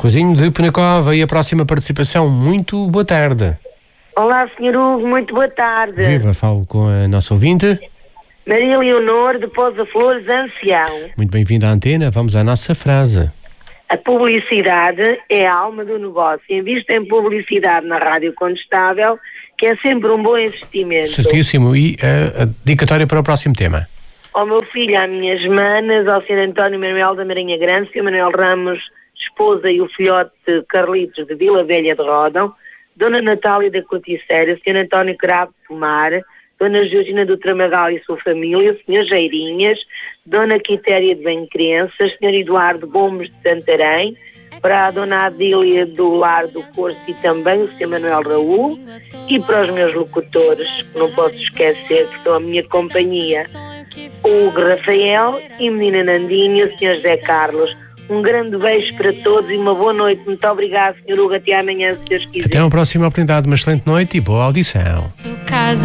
Ruizinho de Penacova, e a próxima participação. Muito boa tarde. Olá, Sr. Hugo, muito boa tarde. Viva, falo com a nossa ouvinte. Maria Leonor, de Pousa Flores, Ancião. Muito bem-vinda à antena, vamos à nossa frase. A publicidade é a alma do negócio. Invista em publicidade na Rádio Condestável, que é sempre um bom investimento. Certíssimo. E a dedicatória para o próximo tema? Ao meu filho, às minhas manas, ao Sr. António Manuel da Marinha Grande, Sr. Manuel Ramos, esposa, e o filhote Carlitos de Vila Velha de Rodão, Dona Natália da Coticeira, Sr. António Cravo de Pomar, Dona Georgina do Tramagal e sua família, Sr. Geirinhas, Dona Quitéria de Bem-Crianças, Sr. Eduardo Gomes de Santarém, para a Dona Adília do Lar do Corso e também o Sr. Manuel Raul, e para os meus locutores, que não posso esquecer, que são a minha companhia, o Hugo Rafael e menina Nandinha, o Sr. José Carlos. Um grande beijo para todos e uma boa noite. Muito obrigado, Sr. Hugo. Até amanhã, se Deus quiser. Até uma próxima oportunidade. Uma excelente noite e boa audição.